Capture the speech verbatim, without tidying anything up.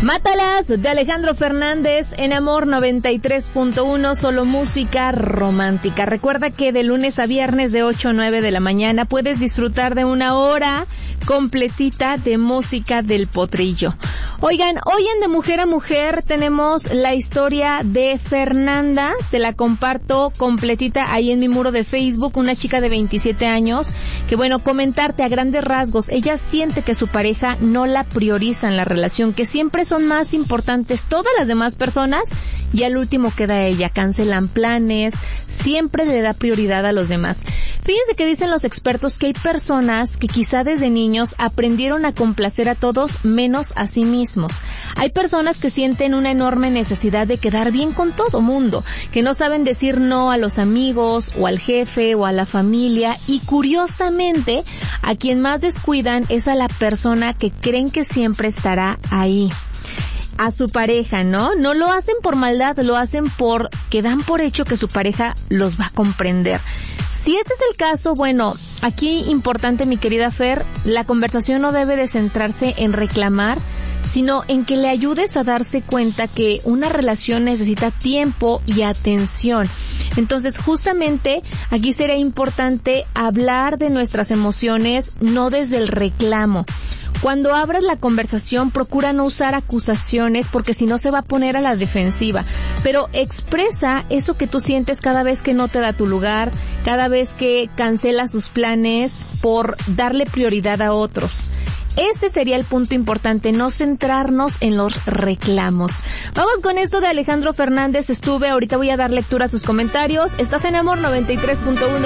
Mátalas, de Alejandro Fernández, en Amor noventa y tres punto uno, solo música romántica. Recuerda que de lunes a viernes de ocho a nueve de la mañana puedes disfrutar de una hora completita de música del Potrillo. Oigan, hoy en De Mujer a Mujer tenemos la historia de Fernanda, te la comparto completita ahí en mi muro de Facebook, una chica de veintisiete años, que bueno, comentarte a grandes rasgos, ella siente que su pareja no la prioriza en la relación, que siempre son más importantes todas las demás personas y al último queda ella, cancelan planes, siempre le da prioridad a los demás. Fíjense que dicen los expertos que hay personas que quizá desde niños aprendieron a complacer a todos menos a sí mismos. Hay personas que sienten una enorme necesidad de quedar bien con todo mundo, que no saben decir no a los amigos o al jefe o a la familia, y curiosamente a quien más descuidan es a la persona que creen que siempre estará ahí, a su pareja, ¿no? No lo hacen por maldad, lo hacen porque dan por hecho que su pareja los va a comprender. Si este es el caso, bueno, aquí importante, mi querida Fer, la conversación no debe de centrarse en reclamar, sino en que le ayudes a darse cuenta que una relación necesita tiempo y atención. Entonces, justamente, aquí sería importante hablar de nuestras emociones, no desde el reclamo. Cuando abras la conversación, procura no usar acusaciones porque si no se va a poner a la defensiva. Pero expresa eso que tú sientes cada vez que no te da tu lugar, cada vez que cancela sus planes por darle prioridad a otros. Ese sería el punto importante, no centrarnos en los reclamos. Vamos con esto de Alejandro Fernández, estuve, ahorita voy a dar lectura a sus comentarios. Estás en Amor noventa y tres punto uno.